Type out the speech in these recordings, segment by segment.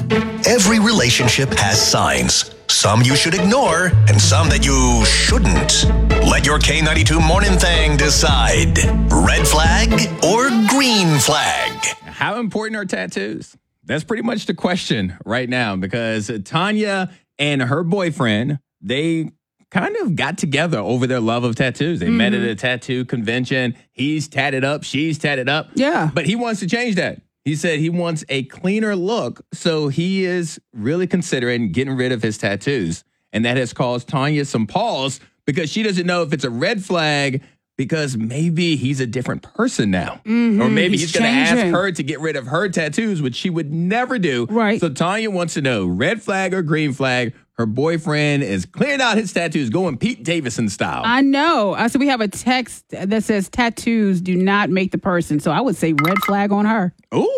Every relationship has signs. Some you should ignore, and some that you shouldn't. Let your K92 Morning Thing decide. Red flag or green flag? How important are tattoos? That's pretty much the question right now, because Tanya and her boyfriend, they kind of got together over their love of tattoos. They met at a tattoo convention. He's tatted up. She's tatted up. Yeah. But he wants to change that. He said he wants a cleaner look, so he is really considering getting rid of his tattoos. And that has caused Tanya some pause because she doesn't know if it's a red flag because maybe he's a different person now. Or maybe he's going to ask her to get rid of her tattoos, which she would never do. Right. So Tanya wants to know, red flag or green flag? Her boyfriend is clearing out his tattoos, going Pete Davidson style. I know. So we have a text that says tattoos do not make the person. So I would say red flag on her.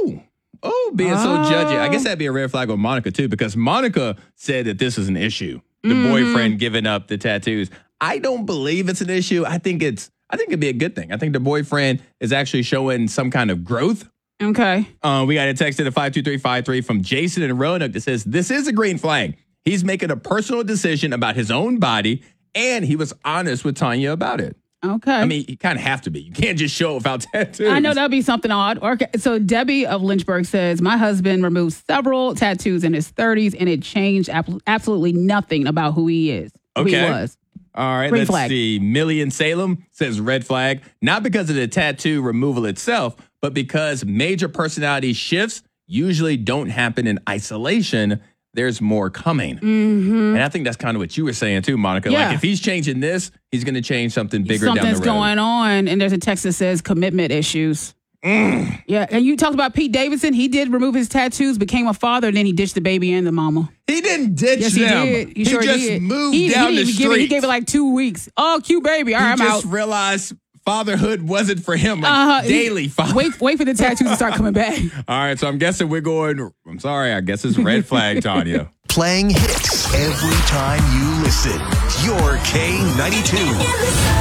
Being so judgy. I guess that'd be a red flag on Monica, too, because Monica said that this is an issue. The boyfriend giving up the tattoos. I don't believe it's an issue. I think it'd be a good thing. I think the boyfriend is actually showing some kind of growth. Okay. We got a text at 52353 from Jason in Roanoke that says, this is a green flag. He's making a personal decision about his own body, and he was honest with Tanya about it. Okay. I mean, you kind of have to be. You can't just show without tattoos. I know that'd be something odd. Okay. So Debbie of Lynchburg says, my husband removed several tattoos in his 30s, and it changed absolutely nothing about who he is. Okay. Who he was. All right, Green let's flag. see. Millie in Salem says red flag, not because of the tattoo removal itself, but because major personality shifts usually don't happen in isolation. There's more coming. And I think that's kind of what you were saying too, Monica. Yeah. Like if he's changing this, he's going to change something bigger down the road. Something's going on, and there's a text that says commitment issues. Yeah, and you talked about Pete Davidson. He did remove his tattoos, became a father, and then he ditched the baby and the mama. He didn't ditch Yes, them. he did. He Sure just did. moved down the street. He gave it like 2 weeks. Oh, cute baby. All right, I'm He out. just realized fatherhood wasn't for him. Like daily father. Wait for the tattoos to start coming back. All right, so I'm guessing we're going. I'm sorry. I guess it's red flag, Tanya. Playing hits every time you listen. Your K92.